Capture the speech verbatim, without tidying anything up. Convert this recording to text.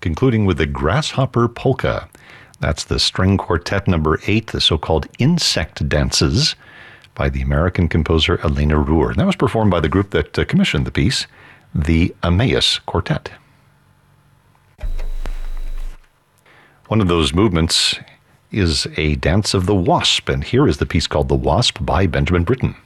concluding with the Grasshopper Polka. That's the string quartet number eight, the so-called Insect Dances, by the American composer Elena Ruhr. And that was performed by the group that uh, commissioned the piece, the Emmaus Quartet. One of those movements is a dance of the wasp, and here is the piece called The Wasp by Benjamin Britten.